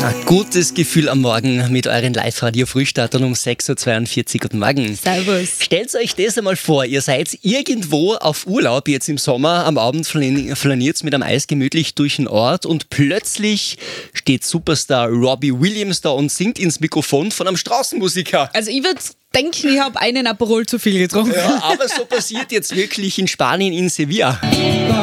Ein gutes Gefühl am Morgen mit euren Live-Radio-Frühstartern um 6.42 Uhr. Guten Morgen. Servus. Stellt euch das einmal vor, ihr seid irgendwo auf Urlaub, jetzt im Sommer, am Abend flaniert mit einem Eis gemütlich durch den Ort und plötzlich steht Superstar Robbie Williams da und singt ins Mikrofon von einem Straßenmusiker. Also ich würde denken, ich habe einen Aperol zu viel getrunken. Ja, aber so passiert jetzt wirklich in Spanien, in Sevilla.